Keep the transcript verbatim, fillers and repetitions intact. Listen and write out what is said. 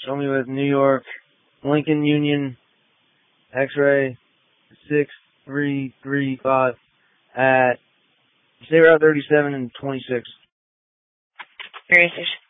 Show me with New York, Lincoln Union, X-ray, six three three five at, say Route thirty-seven and twenty-six. Radio station.